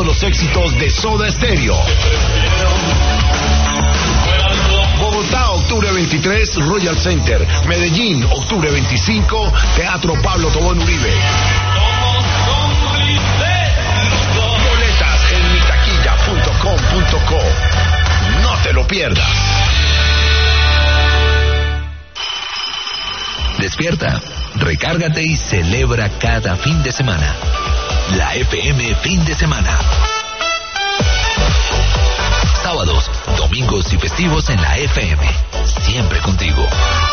los éxitos de Soda Stereo. Bogotá, octubre 23, Royal Center. Medellín, octubre 25, Teatro Pablo Tobón Uribe. Boletas en mitaquilla.com.co. No te lo pierdas. Despierta, recárgate y celebra cada fin de semana. La FM Fin de Semana. Sábados, domingos y festivos en la FM. Siempre contigo.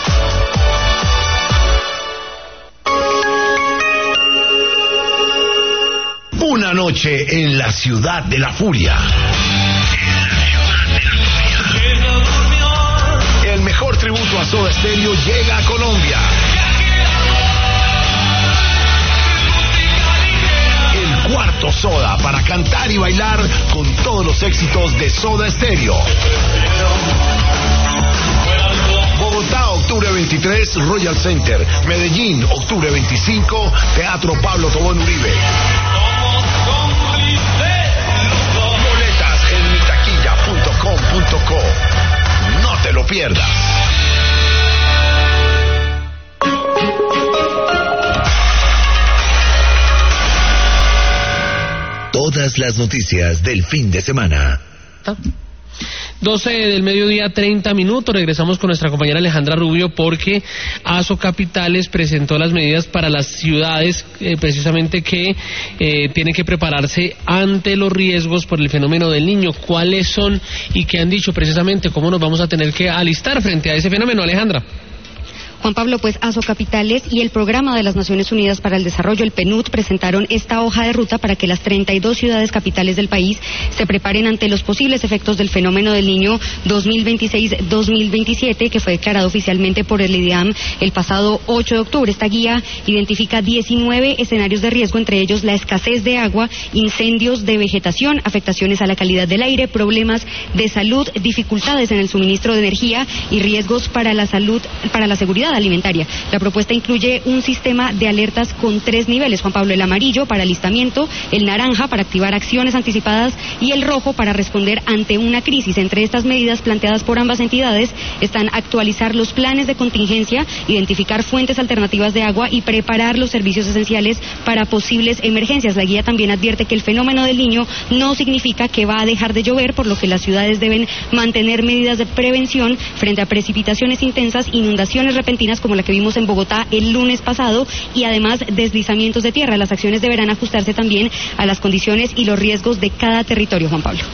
Una noche en la ciudad de la furia. El mejor tributo a Soda Stereo llega a Colombia. El cuarto Soda para cantar y bailar con todos los éxitos de Soda Stereo. Bogotá, octubre 23, Royal Center. Medellín, octubre 25, Teatro Pablo Tobón Uribe. Boletas en mitaquilla.com.co. No te lo pierdas. Todas las noticias del fin de semana. 12 del mediodía, 30 minutos. Regresamos con nuestra compañera Alejandra Rubio porque Asocapitales presentó las medidas para las ciudades precisamente que tienen que prepararse ante los riesgos por el fenómeno del Niño. ¿Cuáles son y qué han dicho precisamente? ¿Cómo nos vamos a tener que alistar frente a ese fenómeno, Alejandra? Juan Pablo, pues Asocapitales y el Programa de las Naciones Unidas para el Desarrollo, el PNUD, presentaron esta hoja de ruta para que las 32 ciudades capitales del país se preparen ante los posibles efectos del fenómeno del Niño 2026-2027, que fue declarado oficialmente por el IDEAM el pasado 8 de octubre. Esta guía identifica 19 escenarios de riesgo, entre ellos la escasez de agua, incendios de vegetación, afectaciones a la calidad del aire, problemas de salud, dificultades en el suministro de energía y riesgos para la salud, para la seguridad alimentaria. La propuesta incluye un sistema de alertas con 3 niveles, Juan Pablo: el amarillo para alistamiento, el naranja para activar acciones anticipadas y el rojo para responder ante una crisis. Entre estas medidas planteadas por ambas entidades están actualizar los planes de contingencia, identificar fuentes alternativas de agua y preparar los servicios esenciales para posibles emergencias. La guía también advierte que el fenómeno del Niño no significa que va a dejar de llover, por lo que las ciudades deben mantener medidas de prevención frente a precipitaciones intensas, inundaciones repentinas como la que vimos en Bogotá el lunes pasado y además deslizamientos de tierra. Las acciones deberán ajustarse también a las condiciones y los riesgos de cada territorio, Juan Pablo.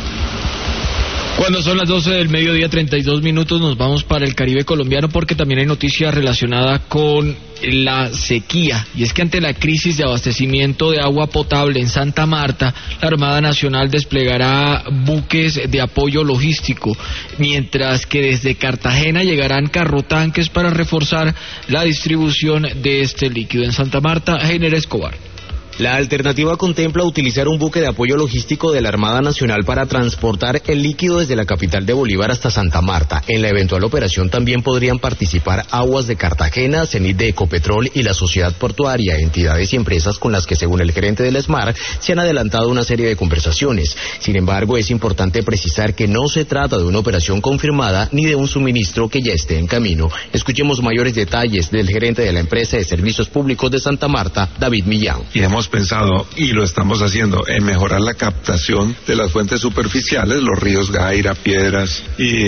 Cuando son las 12 del mediodía, 32 minutos, nos vamos para el Caribe colombiano porque también hay noticias relacionadas con la sequía. Y es que ante la crisis de abastecimiento de agua potable en Santa Marta, la Armada Nacional desplegará buques de apoyo logístico, mientras que desde Cartagena llegarán carrotanques para reforzar la distribución de este líquido. En Santa Marta, Heiner Escobar. La alternativa contempla utilizar un buque de apoyo logístico de la Armada Nacional para transportar el líquido desde la capital de Bolívar hasta Santa Marta. En la eventual operación también podrían participar Aguas de Cartagena, Cenit de Ecopetrol y la Sociedad Portuaria, entidades y empresas con las que, según el gerente del SMAR, se han adelantado una serie de conversaciones. Sin embargo, es importante precisar que no se trata de una operación confirmada ni de un suministro que ya esté en camino. Escuchemos mayores detalles del gerente de la empresa de servicios públicos de Santa Marta, David Millán. Y hemos pensado, y lo estamos haciendo, en mejorar la captación de las fuentes superficiales, los ríos Gaira, Piedras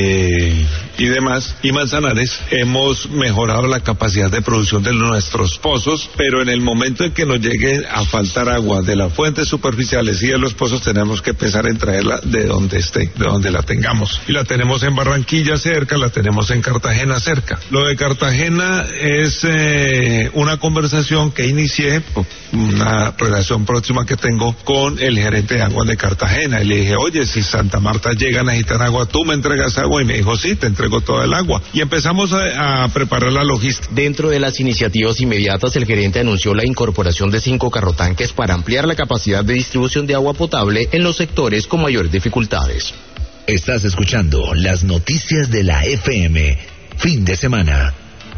y demás, y Manzanares. Hemos mejorado la capacidad de producción de nuestros pozos, pero en el momento en que nos llegue a faltar agua de las fuentes superficiales y de los pozos, tenemos que pensar en traerla de donde esté, de donde la tengamos. Y la tenemos en Barranquilla cerca, la tenemos en Cartagena cerca. Lo de Cartagena es una conversación que inicié, una relación próxima que tengo con el gerente de aguas de Cartagena, y le dije, oye, si Santa Marta llega a necesitar agua, ¿tú me entregas agua? Y me dijo, sí, te entrego toda el agua. Y empezamos a preparar la logística. Dentro de las iniciativas inmediatas, el gerente anunció la incorporación de 5 carrotanques para ampliar la capacidad de distribución de agua potable en los sectores con mayores dificultades. Estás escuchando las noticias de la FM. Fin de semana.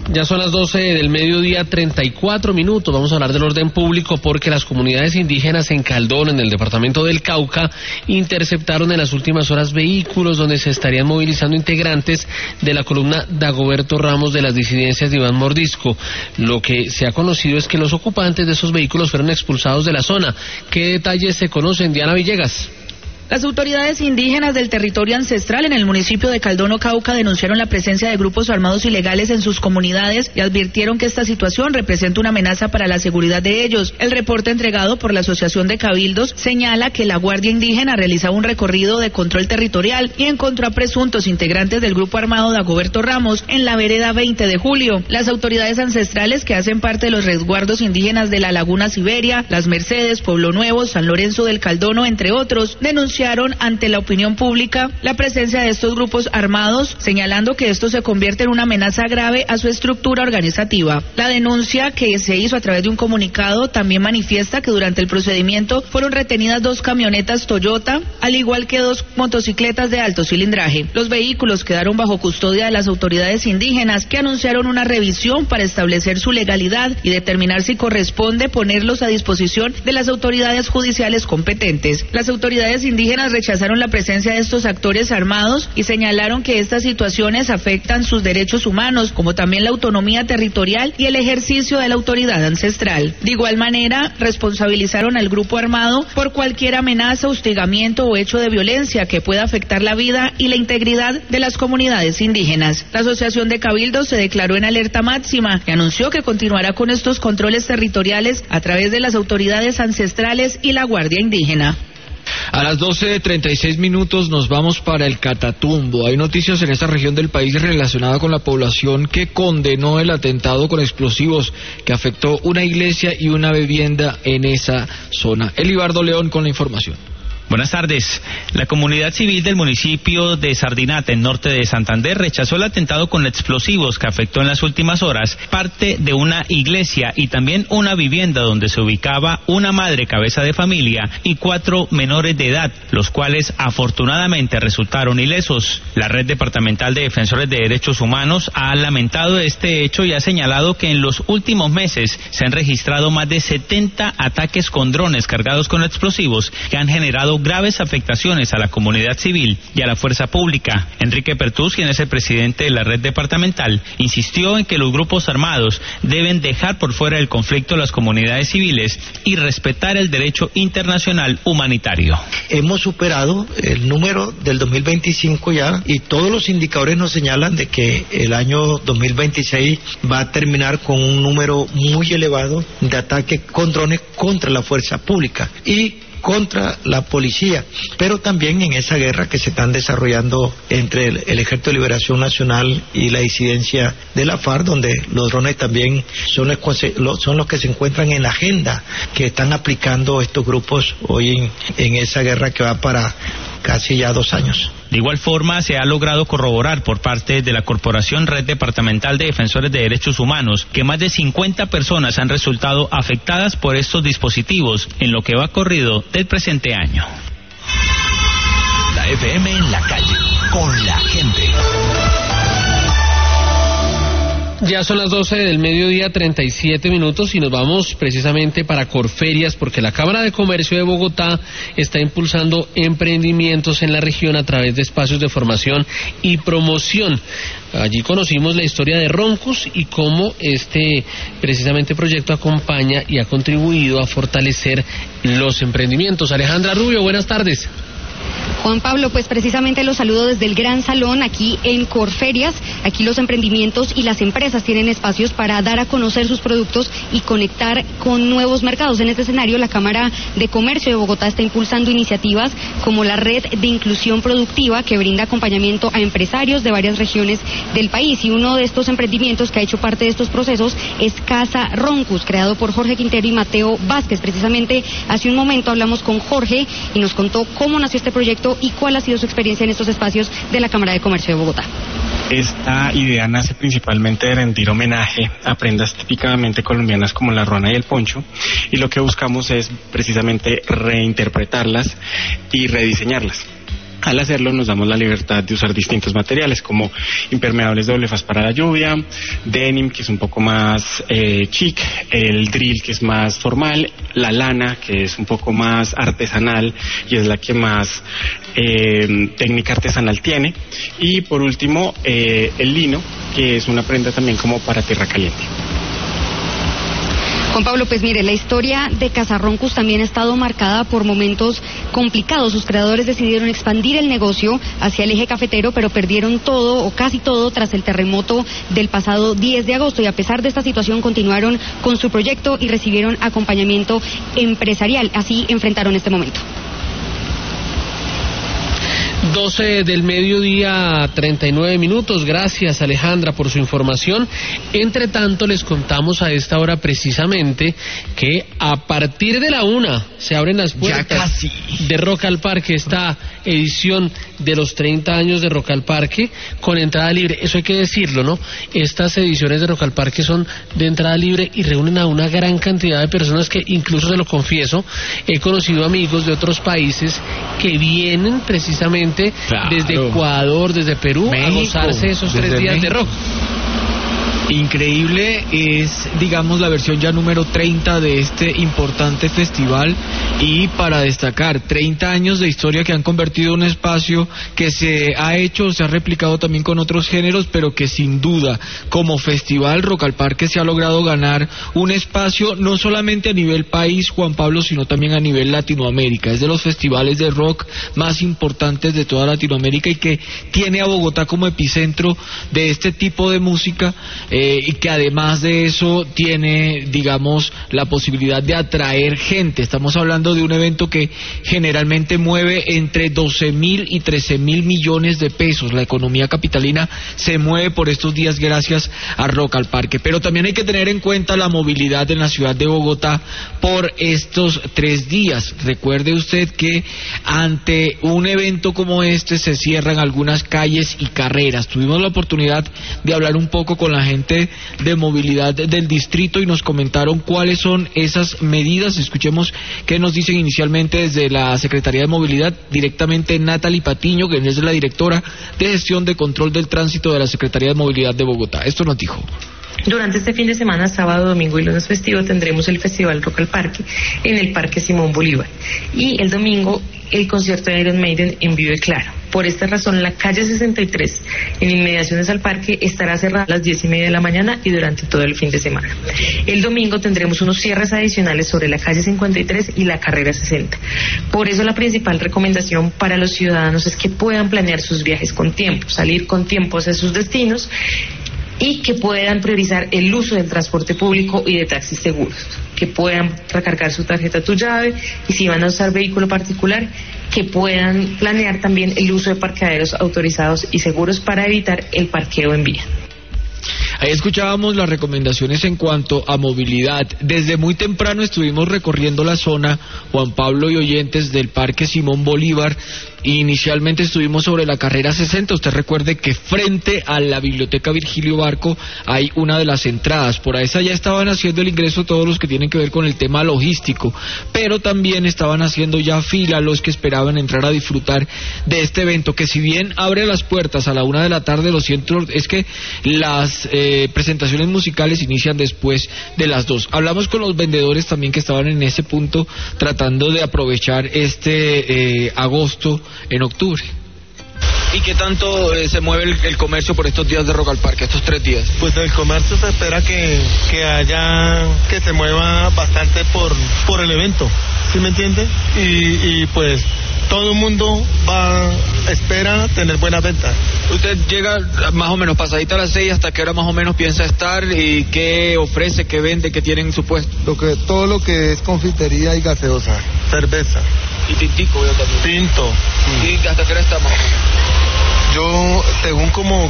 Ya son las 12 del mediodía, 34 minutos. Vamos a hablar del orden público porque las comunidades indígenas en Caldón, en el departamento del Cauca, interceptaron en las últimas horas vehículos donde se estarían movilizando integrantes de la columna Dagoberto Ramos de las disidencias de Iván Mordisco. Lo que se ha conocido es que los ocupantes de esos vehículos fueron expulsados de la zona. ¿Qué detalles se conocen? Diana Villegas. Las autoridades indígenas del territorio ancestral en el municipio de Caldón, Cauca, denunciaron la presencia de grupos armados ilegales en sus comunidades y advirtieron que esta situación representa una amenaza para la seguridad de ellos. El reporte entregado por la Asociación de Cabildos señala que la Guardia Indígena realizaba un recorrido de control territorial y encontró a presuntos integrantes del grupo armado Dagoberto Ramos en la vereda 20 de julio. Las autoridades ancestrales que hacen parte de los resguardos indígenas de la Laguna Siberia, Las Mercedes, Pueblo Nuevo, San Lorenzo del Caldono, entre otros, denunciaron ante la opinión pública la presencia de estos grupos armados, señalando que esto se convierte en una amenaza grave a su estructura organizativa. La denuncia, que se hizo a través de un comunicado, también manifiesta que durante el procedimiento fueron retenidas 2 camionetas Toyota, al igual que 2 motocicletas de alto cilindraje. Los vehículos quedaron bajo custodia de las autoridades indígenas, que anunciaron una revisión para establecer su legalidad y determinar si corresponde ponerlos a disposición de las autoridades judiciales competentes. Las autoridades indígenas rechazaron la presencia de estos actores armados y señalaron que estas situaciones afectan sus derechos humanos, como también la autonomía territorial y el ejercicio de la autoridad ancestral. De igual manera, responsabilizaron al grupo armado por cualquier amenaza, hostigamiento o hecho de violencia que pueda afectar la vida y la integridad de las comunidades indígenas. La Asociación de Cabildos se declaró en alerta máxima y anunció que continuará con estos controles territoriales a través de las autoridades ancestrales y la Guardia Indígena. A las 12:36 minutos nos vamos para el Catatumbo. Hay noticias en esta región del país relacionada con la población que condenó el atentado con explosivos que afectó una iglesia y una vivienda en esa zona. Elibardo León con la información. Buenas tardes. La comunidad civil del municipio de Sardinata, en norte de Santander, rechazó el atentado con explosivos que afectó en las últimas horas parte de una iglesia y también una vivienda donde se ubicaba una madre cabeza de familia y 4 menores de edad, los cuales afortunadamente resultaron ilesos. La Red Departamental de Defensores de Derechos Humanos ha lamentado este hecho y ha señalado que en los últimos meses se han registrado más de 70 ataques con drones cargados con explosivos que han generado graves afectaciones a la comunidad civil y a la fuerza pública. Enrique Pertús, quien es el presidente de la red departamental, insistió en que los grupos armados deben dejar por fuera del conflicto las comunidades civiles y respetar el derecho internacional humanitario. Hemos superado el número del 2025 ya y todos los indicadores nos señalan de que el año 2026 va a terminar con un número muy elevado de ataques con drones contra la fuerza pública y contra la policía, pero también en esa guerra que se están desarrollando entre el Ejército de Liberación Nacional y la disidencia de la FARC, donde los drones también son los que se encuentran en la agenda que están aplicando estos grupos hoy en esa guerra que va para casi ya 2 años. De igual forma, se ha logrado corroborar por parte de la Corporación Red Departamental de Defensores de Derechos Humanos que más de 50 personas han resultado afectadas por estos dispositivos en lo que va corrido del presente año. La FM en la calle, con la gente. Ya son las 12 del mediodía, 37 minutos y nos vamos precisamente para Corferias porque la Cámara de Comercio de Bogotá está impulsando emprendimientos en la región a través de espacios de formación y promoción. Allí conocimos la historia de Roncus y cómo este precisamente proyecto acompaña y ha contribuido a fortalecer los emprendimientos. Alejandra Rubio, buenas tardes. Juan Pablo, pues precisamente los saludo desde el Gran Salón aquí en Corferias. Aquí los emprendimientos y las empresas tienen espacios para dar a conocer sus productos y conectar con nuevos mercados. En este escenario, la Cámara de Comercio de Bogotá está impulsando iniciativas como la Red de Inclusión Productiva, que brinda acompañamiento a empresarios de varias regiones del país. Y uno de estos emprendimientos que ha hecho parte de estos procesos es Casa Roncus, creado por Jorge Quintero y Mateo Vázquez. Precisamente hace un momento hablamos con Jorge y nos contó cómo nació este proyecto y cuál ha sido su experiencia en estos espacios de la Cámara de Comercio de Bogotá. Esta idea nace principalmente de rendir homenaje a prendas típicamente colombianas como la ruana y el poncho, y lo que buscamos es precisamente reinterpretarlas y rediseñarlas. Al hacerlo nos damos la libertad de usar distintos materiales como impermeables doble faz para la lluvia, denim que es un poco más chic, el drill que es más formal, la lana que es un poco más artesanal y es la que más técnica artesanal tiene, y por último el lino que es una prenda también como para tierra caliente. Juan Pablo, pues mire, la historia de Casarroncos también ha estado marcada por momentos complicados. Sus creadores decidieron expandir el negocio hacia el eje cafetero, pero perdieron todo o casi todo tras el terremoto del pasado 10 de agosto. Y a pesar de esta situación continuaron con su proyecto y recibieron acompañamiento empresarial. Así enfrentaron este momento. 12 del mediodía, 39 minutos. Gracias, Alejandra, por su información. Entre tanto, les contamos a esta hora precisamente que a partir de la 1 se abren las puertas de Rock al Parque, esta edición de los 30 años de Rock al Parque con entrada libre. Eso hay que decirlo, ¿no? Estas ediciones de Rock al Parque son de entrada libre y reúnen a una gran cantidad de personas que, incluso se lo confieso, he conocido amigos de otros países que vienen precisamente desde Ecuador, desde Perú, México, a gozarse esos 3 días México. De rock. Increíble, es digamos la versión ya número 30 de este importante festival, y para destacar 30 años de historia que han convertido un espacio que se ha hecho, se ha replicado también con otros géneros, pero que sin duda como festival Rock al Parque se ha logrado ganar un espacio no solamente a nivel país, Juan Pablo, sino también a nivel Latinoamérica. Es de los festivales de rock más importantes de toda Latinoamérica y que tiene a Bogotá como epicentro de este tipo de música. Y que además de eso tiene, digamos, la posibilidad de atraer gente. Estamos hablando de un evento que generalmente mueve entre 12.000 y 13.000 millones de pesos. La economía capitalina se mueve por estos días gracias a Rock al Parque. Pero también hay que tener en cuenta la movilidad en la ciudad de Bogotá por estos 3 días. Recuerde usted que ante un evento como este se cierran algunas calles y carreras. Tuvimos la oportunidad de hablar un poco con la gente de movilidad del distrito y nos comentaron cuáles son esas medidas. Escuchemos qué nos dicen inicialmente desde la Secretaría de Movilidad, directamente Natalie Patiño, que es la directora de gestión de control del tránsito de la Secretaría de Movilidad de Bogotá. Esto nos dijo. Durante este fin de semana, sábado, domingo y lunes festivo, tendremos el Festival Rock al Parque en el Parque Simón Bolívar. Y el domingo, el concierto de Iron Maiden en Vive Claro. Por esta razón, la calle 63, en inmediaciones al parque, estará cerrada a las 10:30 de la mañana y durante todo el fin de semana. El domingo tendremos unos cierres adicionales sobre la calle 53 y la carrera 60. Por eso, la principal recomendación para los ciudadanos es que puedan planear sus viajes con tiempo, salir con tiempo hacia sus destinos, y que puedan priorizar el uso del transporte público y de taxis seguros, que puedan recargar su tarjeta Tu Llave, y si van a usar vehículo particular, que puedan planear también el uso de parqueaderos autorizados y seguros para evitar el parqueo en vía. Ahí escuchábamos las recomendaciones en cuanto a movilidad. Desde muy temprano estuvimos recorriendo la zona, Juan Pablo y oyentes, del Parque Simón Bolívar. Inicialmente estuvimos sobre la carrera 60. Usted recuerde que frente a la Biblioteca Virgilio Barco hay una de las entradas. Por esa ya estaban haciendo el ingreso todos los que tienen que ver con el tema logístico, pero también estaban haciendo ya fila los que esperaban entrar a disfrutar de este evento, que si bien abre las puertas a la 1 de la tarde, lo cierto es que las presentaciones musicales inician después de las 2. Hablamos con los vendedores también que estaban en ese punto tratando de aprovechar este agosto en octubre. ¿Y qué tanto se mueve el comercio por estos días de Rock al Parque, estos 3 días? Pues el comercio se espera que se mueva bastante por el evento, ¿sí me entiende? Y pues todo el mundo espera tener buenas ventas. Usted llega más o menos pasadita a las 6, ¿hasta qué hora más o menos piensa estar? ¿Y qué ofrece, qué vende, qué tiene en su puesto? Todo lo que es confitería y gaseosa, cerveza. Y tintico, yo también. Tinto. ¿Y hasta qué hora está más o menos? Yo, según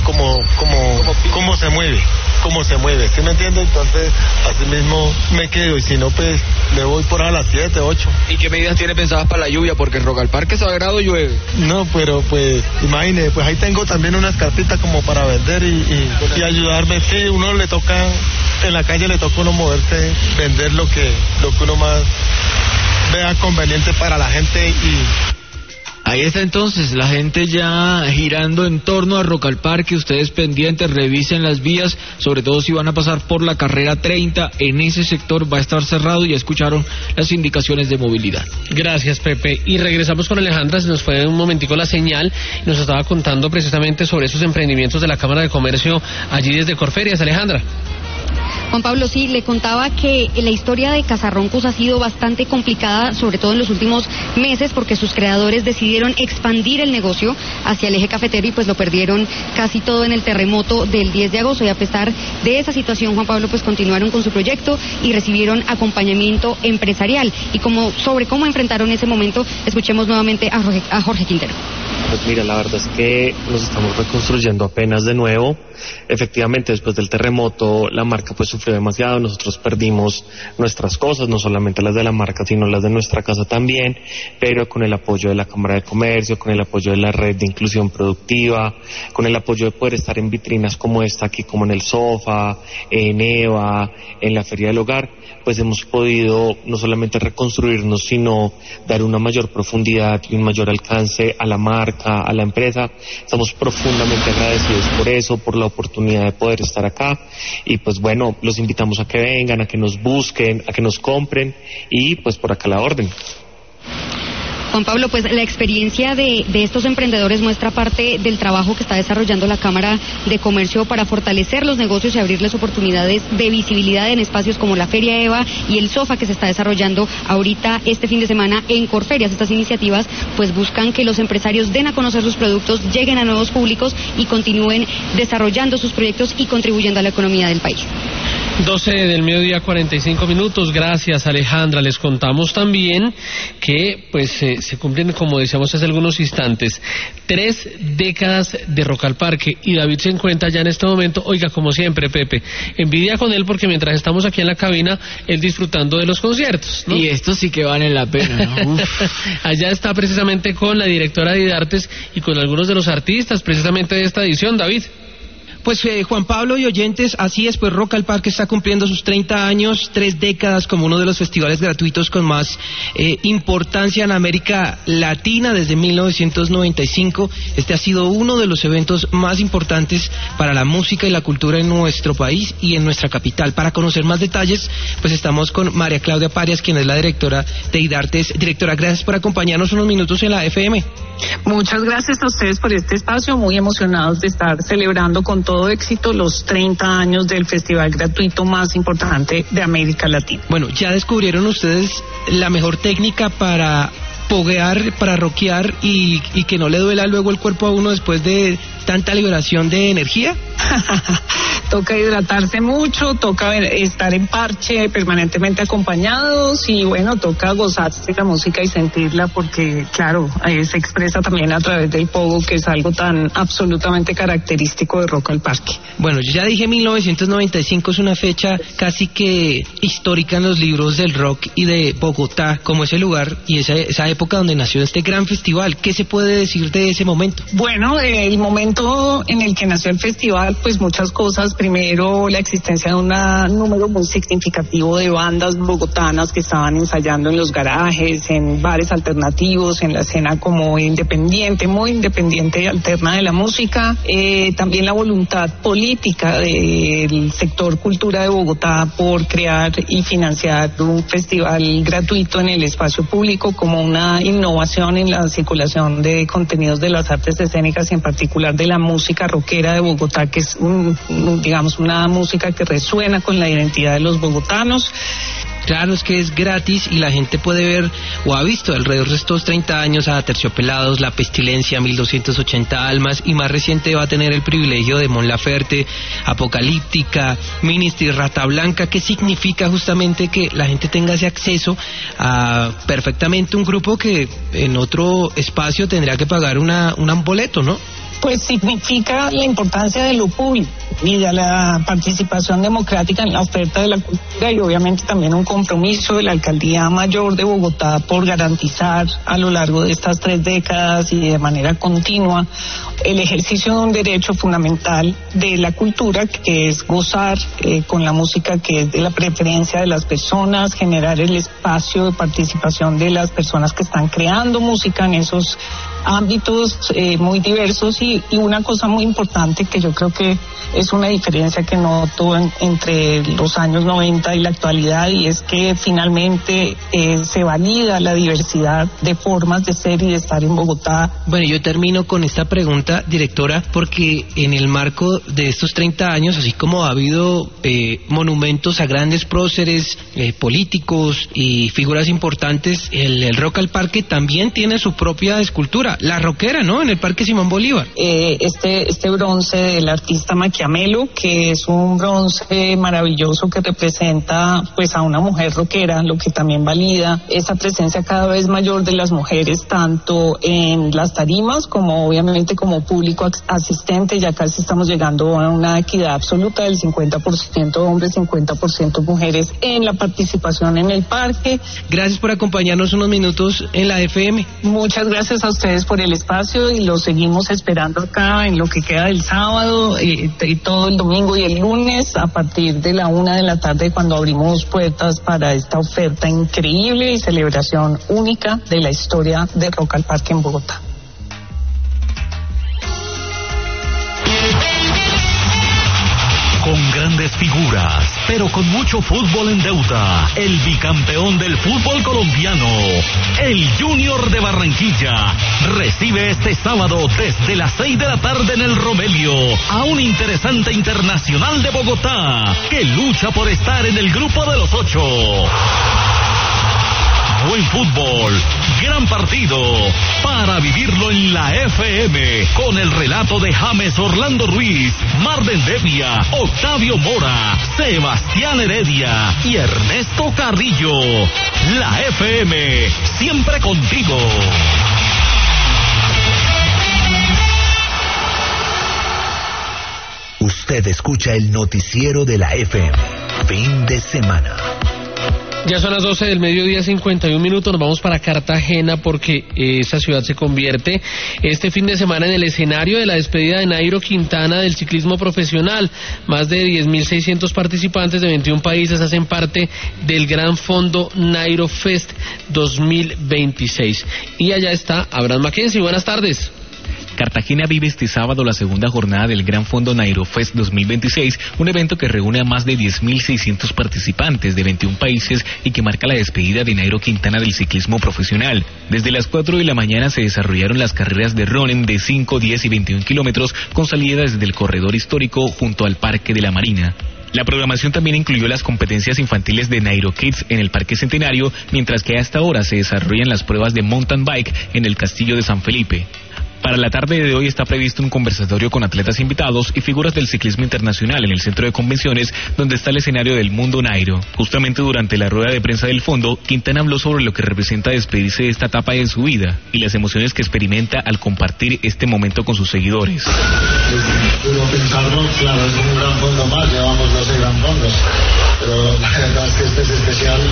cómo se mueve, ¿sí me entiende? Entonces, así mismo me quedo, y si no, pues, le voy por a las 7, 8. ¿Y qué medidas tiene pensadas para la lluvia? Porque en Rock al Parque Sagrado llueve. No, pero pues, imagine, pues ahí tengo también unas carpitas como para vender y ayudarme. Sí, uno le toca, en la calle le toca uno moverse, vender lo que uno más vea conveniente para la gente. Y Ahí está entonces, la gente ya girando en torno a Rock al Parque. Ustedes pendientes, revisen las vías, sobre todo si van a pasar por la carrera 30, en ese sector va a estar cerrado, ya escucharon las indicaciones de movilidad. Gracias, Pepe. Y regresamos con Alejandra, se nos fue un momentico la señal, y nos estaba contando precisamente sobre esos emprendimientos de la Cámara de Comercio allí desde Corferias. Alejandra. Juan Pablo, sí, le contaba que la historia de Casarroncos ha sido bastante complicada, sobre todo en los últimos meses, porque sus creadores decidieron expandir el negocio hacia el eje cafetero y pues lo perdieron casi todo en el terremoto del 10 de agosto. Y a pesar de esa situación, Juan Pablo, pues continuaron con su proyecto y recibieron acompañamiento empresarial. Y sobre cómo enfrentaron ese momento, escuchemos nuevamente a Jorge Quintero. Pues mira, la verdad es que nos estamos reconstruyendo apenas de nuevo. Efectivamente, después del terremoto, la marca pues sufrió demasiado. Nosotros perdimos nuestras cosas, no solamente las de la marca, sino las de nuestra casa también, pero con el apoyo de la Cámara de Comercio, con el apoyo de la Red de Inclusión Productiva, con el apoyo de poder estar en vitrinas como esta aquí, como en el Sofa, en EVA, en la Feria del Hogar, pues hemos podido no solamente reconstruirnos, sino dar una mayor profundidad y un mayor alcance a la marca, a la empresa. Estamos profundamente agradecidos por eso, por la oportunidad de poder estar acá, y pues bueno, los invitamos a que vengan, a que nos busquen, a que nos compren, y pues por acá la orden. Juan Pablo, pues la experiencia de estos emprendedores muestra parte del trabajo que está desarrollando la Cámara de Comercio para fortalecer los negocios y abrirles oportunidades de visibilidad en espacios como la Feria EVA y el Sofa, que se está desarrollando ahorita este fin de semana en Corferias. Estas iniciativas pues buscan que los empresarios den a conocer sus productos, lleguen a nuevos públicos y continúen desarrollando sus proyectos y contribuyendo a la economía del país. 12 del mediodía, 45 minutos. Gracias, Alejandra. Les contamos también que pues se cumplen, como decíamos hace algunos instantes, 3 décadas de Rock al Parque, y David se encuentra ya en este momento, oiga, como siempre, Pepe, envidia con él porque mientras estamos aquí en la cabina, él disfrutando de los conciertos, ¿no? Y estos sí que valen la pena, ¿no? Allá está precisamente con la directora de Idartes y con algunos de los artistas precisamente de esta edición, David. Pues Juan Pablo y oyentes, así es, pues Rock al Parque está cumpliendo sus 30 años, 3 décadas como uno de los festivales gratuitos con más importancia en América Latina desde 1995. Este ha sido uno de los eventos más importantes para la música y la cultura en nuestro país y en nuestra capital. Para conocer más detalles, pues estamos con María Claudia Parias, quien es la directora de Idartes. Directora, gracias por acompañarnos unos minutos en la FM. Muchas gracias a ustedes por este espacio, muy emocionados de estar celebrando con todo éxito los 30 años del festival gratuito más importante de América Latina. Bueno, ¿ya descubrieron ustedes la mejor técnica para poguear, para rockear y que no le duela luego el cuerpo a uno después de tanta liberación de energía? Toca hidratarse mucho, toca estar en parche permanentemente acompañados y bueno, toca gozarse de la música y sentirla porque claro, se expresa también a través del pogo, que es algo tan absolutamente característico de Rock al Parque. Bueno, yo ya dije 1995, es una fecha casi que histórica en los libros del rock y de Bogotá como ese lugar y esa época donde nació este gran festival. ¿Qué se puede decir de ese momento? Bueno, el momento en el que nació el festival, pues muchas cosas. Primero, la existencia de un número muy significativo de bandas bogotanas que estaban ensayando en los garajes, en bares alternativos, en la escena como independiente, muy independiente y alterna de la música. También la voluntad política del sector cultura de Bogotá por crear y financiar un festival gratuito en el espacio público como una innovación en la circulación de contenidos de las artes escénicas y en particular de la música rockera de Bogotá, que es digamos una música que resuena con la identidad de los bogotanos. Claro, es que es gratis y la gente puede ver o ha visto alrededor de estos 30 años a Terciopelados, La Pestilencia, 1280 Almas, y más reciente va a tener el privilegio de Mon Laferte, Apocalíptica, Ministry, Rata Blanca, que significa justamente que la gente tenga ese acceso a perfectamente un grupo que en otro espacio tendría que pagar un boleto, ¿no? Pues significa la importancia de lo público y de la participación democrática en la oferta de la cultura y obviamente también un compromiso de la Alcaldía Mayor de Bogotá por garantizar a lo largo de estas 3 décadas y de manera continua el ejercicio de un derecho fundamental de la cultura, que es gozar con la música que es de la preferencia de las personas, generar el espacio de participación de las personas que están creando música en esos ámbitos muy diversos y una cosa muy importante que yo creo que es una diferencia que noto entre los años 90 y la actualidad, y es que finalmente se valida la diversidad de formas de ser y de estar en Bogotá. Bueno, yo termino con esta pregunta, directora, porque en el marco de estos 30 años, así como ha habido monumentos a grandes próceres, políticos y figuras importantes, el Rock al Parque también tiene su propia escultura, la rockera, ¿no?, en el Parque Simón Bolívar. Este bronce del artista Maquiamelo, que es un bronce maravilloso que representa pues a una mujer rockera, lo que también valida esa presencia cada vez mayor de las mujeres, tanto en las tarimas como obviamente como público asistente. Ya casi estamos llegando a una equidad absoluta del 50% hombres, 50% mujeres en la participación en el parque. Gracias por acompañarnos unos minutos en la FM. Muchas gracias a ustedes por el espacio y los seguimos esperando acá en lo que queda del sábado y todo el domingo y el lunes a partir de la 1 de la tarde, cuando abrimos puertas para esta oferta increíble y celebración única de la historia de Rock al Parque en Bogotá. Con grandes figuras, pero con mucho fútbol en deuda, el bicampeón del fútbol colombiano, el Junior de Barranquilla, recibe este sábado desde las 6 de la tarde en el Romelio a un interesante Internacional de Bogotá que lucha por estar en el grupo de los 8. Buen fútbol, gran partido, para vivirlo en la FM, con el relato de James Orlando Ruiz, Marden Devia, Octavio Mora, Sebastián Heredia y Ernesto Carrillo. La FM, siempre contigo. Usted escucha el noticiero de la FM. Fin de semana. Ya son las 12 del mediodía, 51 minutos. Nos vamos para Cartagena porque esa ciudad se convierte este fin de semana en el escenario de la despedida de Nairo Quintana del ciclismo profesional. Más de 10.600 participantes de 21 países hacen parte del gran fondo Nairo Fest 2026. Y allá está Abraham Mackenzie. Buenas tardes. Cartagena vive este sábado la segunda jornada del Gran Fondo Nairo Fest 2026, un evento que reúne a más de 10.600 participantes de 21 países y que marca la despedida de Nairo Quintana del ciclismo profesional. Desde las 4 de la mañana se desarrollaron las carreras de running de 5, 10 y 21 kilómetros con salida desde el corredor histórico junto al Parque de la Marina. La programación también incluyó las competencias infantiles de Nairo Kids en el Parque Centenario, mientras que hasta ahora se desarrollan las pruebas de mountain bike en el Castillo de San Felipe. Para la tarde de hoy está previsto un conversatorio con atletas invitados y figuras del ciclismo internacional en el centro de convenciones, donde está el escenario del Mundo Nairo. Justamente durante la rueda de prensa del fondo, Quintana habló sobre lo que representa despedirse de esta etapa de su vida y las emociones que experimenta al compartir este momento con sus seguidores. Es duro pensarlo, claro, es un gran fondo más, llevamos 12 gran fondos, pero la verdad es que este es especial.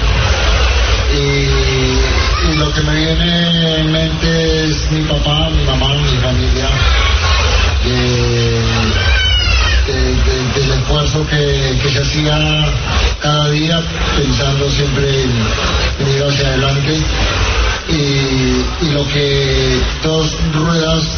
Y lo que me viene en mente es mi papá, mi mamá, mi familia, del esfuerzo que se hacía cada día, pensando siempre en ir hacia adelante, y lo que 2 ruedas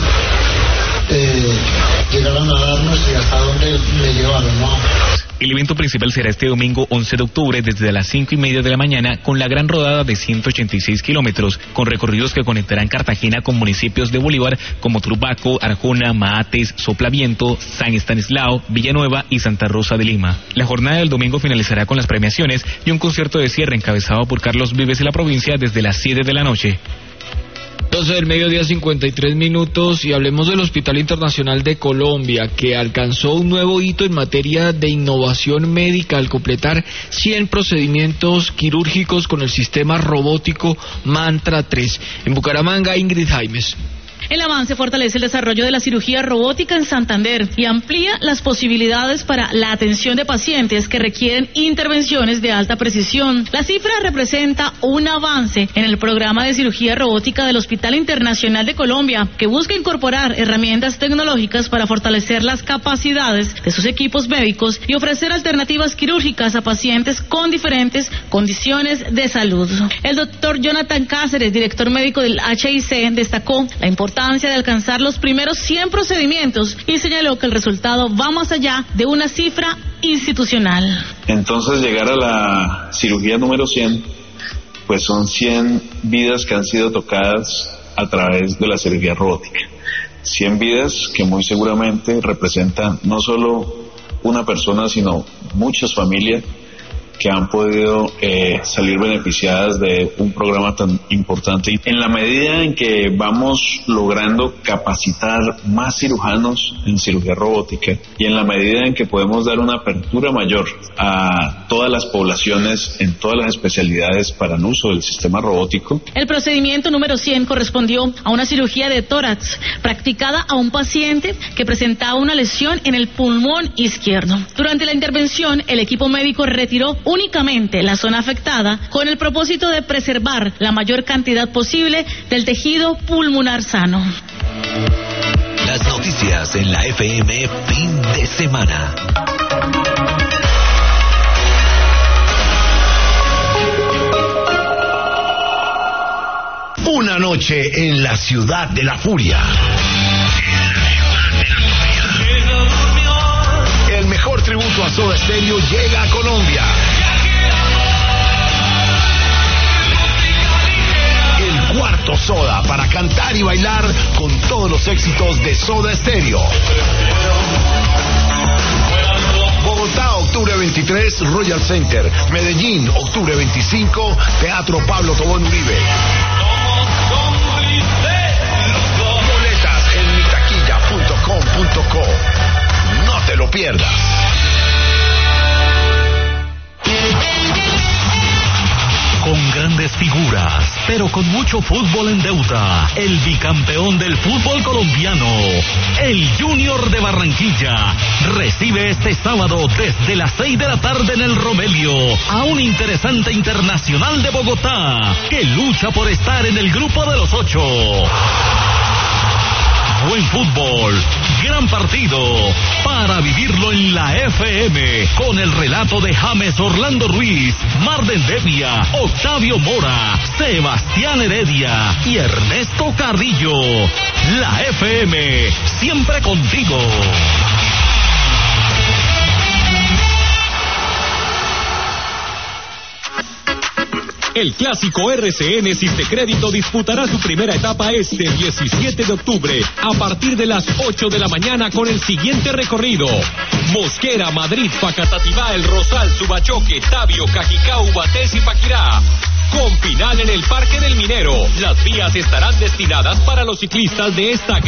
llegaron a darnos y hasta dónde me llevaron, ¿no? El evento principal será este domingo 11 de octubre desde las 5:30 de la mañana con la gran rodada de 186 kilómetros, con recorridos que conectarán Cartagena con municipios de Bolívar como Turbaco, Arjona, Maates, Soplaviento, San Estanislao, Villanueva y Santa Rosa de Lima. La jornada del domingo finalizará con las premiaciones y un concierto de cierre encabezado por Carlos Vives de la provincia desde las 7 de la noche. 12 del mediodía, 53 minutos, y hablemos del Hospital Internacional de Colombia, que alcanzó un nuevo hito en materia de innovación médica al completar 100 procedimientos quirúrgicos con el sistema robótico Mantra 3. En Bucaramanga, Ingrid Jaimes. El avance fortalece el desarrollo de la cirugía robótica en Santander y amplía las posibilidades para la atención de pacientes que requieren intervenciones de alta precisión. La cifra representa un avance en el programa de cirugía robótica del Hospital Internacional de Colombia, que busca incorporar herramientas tecnológicas para fortalecer las capacidades de sus equipos médicos y ofrecer alternativas quirúrgicas a pacientes con diferentes condiciones de salud. El doctor Jonathan Cáceres, director médico del HIC, destacó la importancia importancia de alcanzar los primeros 100 procedimientos y señaló que el resultado va más allá de una cifra institucional. Entonces, llegar a la cirugía número 100, pues son 100 vidas que han sido tocadas a través de la cirugía robótica. 100 vidas que muy seguramente representan no solo una persona, sino muchas familias que han podido salir beneficiadas de un programa tan importante. Y en la medida en que vamos logrando capacitar más cirujanos en cirugía robótica y en la medida en que podemos dar una apertura mayor a todas las poblaciones en todas las especialidades para el uso del sistema robótico. El procedimiento número 100 correspondió a una cirugía de tórax practicada a un paciente que presentaba una lesión en el pulmón izquierdo. Durante la intervención, el equipo médico retiró únicamente la zona afectada con el propósito de preservar la mayor cantidad posible del tejido pulmonar sano. Las noticias en la FM fin de semana. Una noche en la ciudad de la furia. El mejor tributo a Soda Stereo llega a Colombia. El cuarto Soda para cantar y bailar con todos los éxitos de Soda Stereo. Bogotá, octubre 23, Royal Center. Medellín, octubre 25, Teatro Pablo Tobón Uribe. Boletas en mitaquilla.com.co. No te lo pierdas. Con grandes figuras, pero con mucho fútbol en deuda, el bicampeón del fútbol colombiano, el Junior de Barranquilla, recibe este sábado desde las 6 de la tarde en el Romelio a un interesante Internacional de Bogotá que lucha por estar en el grupo de los 8. Buen fútbol, gran partido, para vivirlo en la FM, con el relato de James Orlando Ruiz, Marden Devia, Octavio Mora, Sebastián Heredia y Ernesto Carrillo. La FM, siempre contigo. El clásico RCN Sistecrédito disputará su primera etapa este 17 de octubre a partir de las 8 de la mañana con el siguiente recorrido: Mosquera, Madrid, Facatativá, El Rosal, Subachoque, Tabio, Cajicá, Ubatés y Paquirá. Con final en el Parque del Minero. Las vías estarán destinadas para los ciclistas de esta gran